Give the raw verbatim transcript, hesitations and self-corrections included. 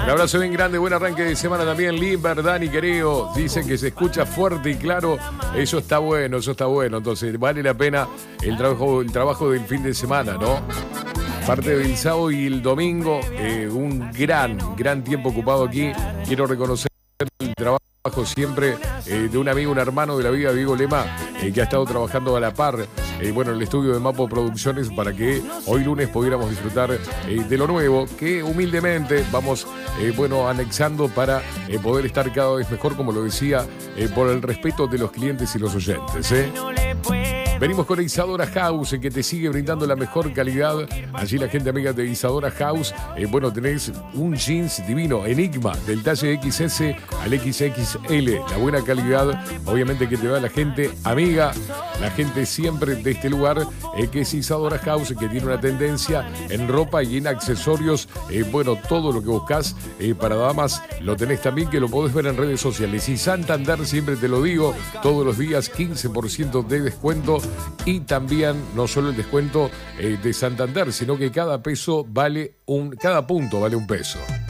Un abrazo bien grande, buen arranque de semana también. Limber, Dani, querido, dicen que se escucha fuerte y claro. Eso está bueno, eso está bueno. Entonces vale la pena el trabajo, el trabajo del fin de semana, ¿no? Parte del sábado y el domingo, eh, un gran, gran tiempo ocupado aquí. Quiero reconocer el trabajo siempre eh, de un amigo, un hermano de la vida, Diego Lema, eh, que ha estado trabajando a la par, eh, bueno, el estudio de Mapo Producciones, para que hoy lunes pudiéramos disfrutar eh, de lo nuevo, que humildemente vamos, eh, bueno, anexando para eh, poder estar cada vez mejor, como lo decía, eh, por el respeto de los clientes y los oyentes, ¿eh? Venimos con Isadora House, que te sigue brindando la mejor calidad. Allí la gente amiga de Isadora House. Eh, bueno, tenés un jeans divino, Enigma, del talle equis ese al equis equis ele. La buena calidad, obviamente, que te da la gente amiga, la gente siempre de este lugar, eh, que es Isadora House, que tiene una tendencia en ropa y en accesorios. Eh, bueno, todo lo que buscas eh, para damas lo tenés también, que lo podés ver en redes sociales. Y Santander, siempre te lo digo, todos los días quince por ciento de descuento. Y también no solo el descuento eh, de Santander, sino que cada peso vale un, cada punto vale un peso.